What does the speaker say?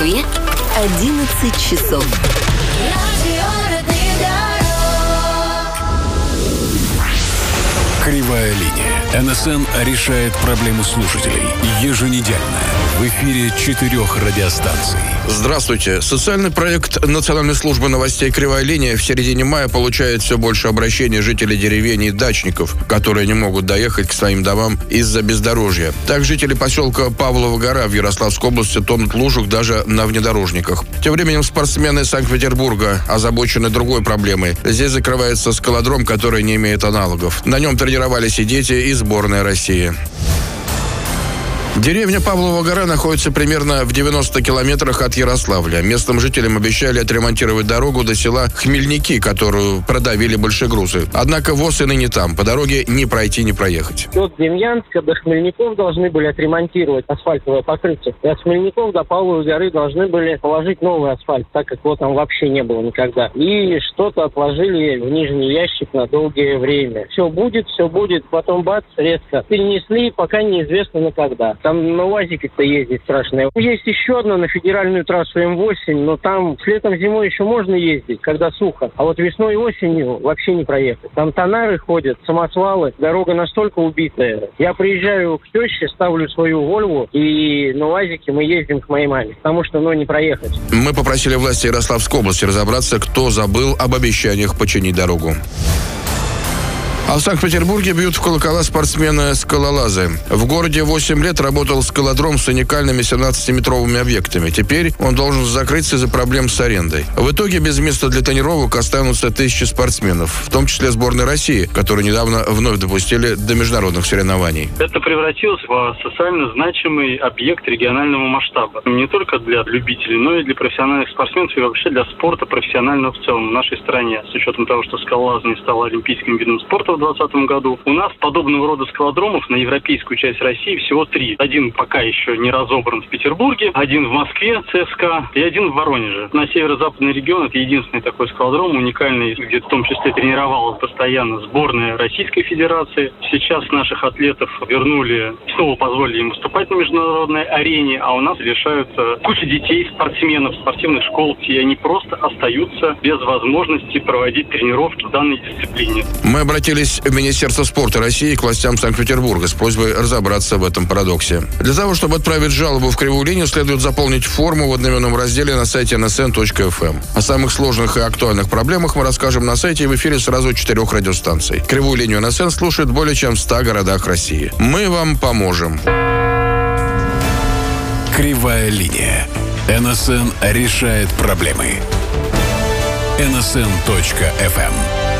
Москве 11 часов. Кривая линия. НСН решает проблему слушателей. Еженедельно. В эфире 4 радиостанций. Здравствуйте. Социальный проект Национальной службы новостей «Кривая линия» в середине мая получает все больше обращений жителей деревень и дачников, которые не могут доехать к своим домам из-за бездорожья. Так, жители поселка Павлова гора в Ярославской области тонут в лужах даже на внедорожниках. Тем временем спортсмены Санкт-Петербурга озабочены другой проблемой. Здесь закрывается скалодром, который не имеет аналогов. На нем тренировались и дети, и сборная России. Деревня Павлова гора находится примерно в 90 километрах от Ярославля. Местным жителям обещали отремонтировать дорогу до села Хмельники, которую продавили большегрузы. Однако ВОЗ и ныне там. По дороге ни пройти, ни проехать. От Демьянска до Хмельников должны были отремонтировать асфальтовое покрытие. И от Хмельников до Павловой горы должны были положить новый асфальт, так как его там вообще не было никогда. И что-то отложили в нижний ящик на долгое время. Все будет, потом бац, резко перенесли, пока неизвестно на когда. Там на УАЗике-то ездить страшно. Есть еще одна на федеральную трассу М8, но там летом, зимой еще можно ездить, когда сухо. А вот весной и осенью вообще не проехать. Там тоннары ходят, самосвалы, дорога настолько убитая. Я приезжаю к теще, ставлю свою Вольву, и на УАЗике мы ездим к моей маме, потому что, не проехать. Мы попросили власти Ярославской области разобраться, кто забыл об обещаниях починить дорогу. А в Санкт-Петербурге бьют в колокола спортсмены-скалолазы. В городе 8 лет работал скалодром с уникальными 17-метровыми объектами. Теперь он должен закрыться из-за проблем с арендой. В итоге без места для тренировок останутся тысячи спортсменов, в том числе сборной России, которую недавно вновь допустили до международных соревнований. Это превратилось в социально значимый объект регионального масштаба. Не только для любителей, но и для профессиональных спортсменов и вообще для спорта профессионального в целом в нашей стране. С учетом того, что скалолазание стало олимпийским видом спорта в 2020 году. У нас подобного рода скалодромов на европейскую часть России всего 3. Один пока еще не разобран в Петербурге, один в Москве, ЦСКА, и один в Воронеже. На северо-западный регион это единственный такой скалодром, уникальный, где в том числе тренировалась постоянно сборная Российской Федерации. Сейчас наших атлетов вернули, снова позволили им выступать на международной арене, а у нас лишаются куча детей, спортсменов, спортивных школ, и они просто остаются без возможности проводить тренировки в данной дисциплине. Мы обратились в Министерство спорта России к властям Санкт-Петербурга с просьбой разобраться в этом парадоксе. Для того, чтобы отправить жалобу в Кривую линию, следует заполнить форму в одноименном разделе на сайте nsn.fm. О самых сложных и актуальных проблемах мы расскажем на сайте и в эфире сразу 4 радиостанций. Кривую линию НСН слушает более чем в 100 городах России. Мы вам поможем. Кривая линия. НСН решает проблемы. nsn.fm